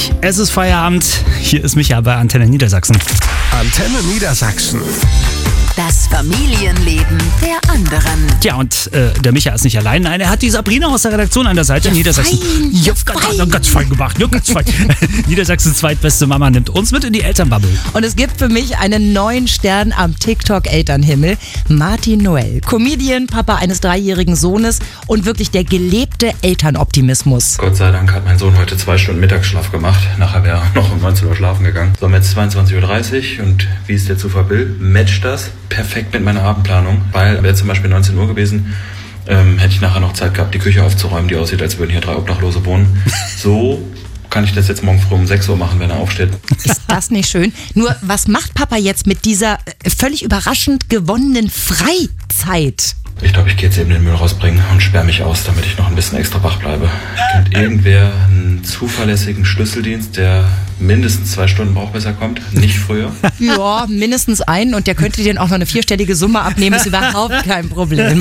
8:30. Es ist Feierabend. Hier ist Micha bei Antenne Niedersachsen. Antenne Niedersachsen. Das Familienleben der anderen. Ja, und der Micha ist nicht allein. Nein, er hat die Sabrina aus der Redaktion an der Seite. Ja, Niedersachsen. fein, Ja, ganz fein gemacht. Ja, ganz fein. Niedersachsens zweitbeste Mama nimmt uns mit in die Elternbubble. Und es gibt für mich einen neuen Stern am TikTok-Elternhimmel. Martin Noel, Comedian, Papa eines 3-jährigen Sohnes und wirklich der gelebte Elternoptimismus. Gott sei Dank hat mein Sohn heute 2 Stunden Mittagsschlaf gemacht. Nachher wäre er noch um 19 Uhr schlafen gegangen. So, jetzt 22:30 Uhr und wie es der Zufall will, matcht das perfekt mit meiner Abendplanung, weil wäre zum Beispiel 19 Uhr gewesen, hätte ich nachher noch Zeit gehabt, die Küche aufzuräumen, die aussieht, als würden hier 3 Obdachlose wohnen. So kann ich das jetzt morgen früh um 6 Uhr machen, wenn er aufsteht. Ist das nicht schön? Nur, was macht Papa jetzt mit dieser völlig überraschend gewonnenen Freizeit? Ich glaube, ich gehe jetzt eben den Müll rausbringen und sperre mich aus, damit ich noch ein bisschen extra wach bleibe. Kennt irgendwer einen zuverlässigen Schlüsseldienst, der mindestens 2 Stunden braucht, bis er kommt? Nicht früher? Ja, mindestens einen und der könnte dir auch noch eine 4-stellige Summe abnehmen, ist überhaupt kein Problem.